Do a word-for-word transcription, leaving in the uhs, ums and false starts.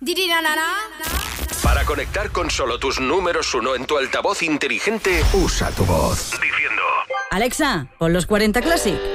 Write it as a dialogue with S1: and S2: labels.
S1: Para conectar con solo tus números uno en tu altavoz inteligente, usa tu voz. Diciendo:
S2: Alexa, pon los cuarenta Classic.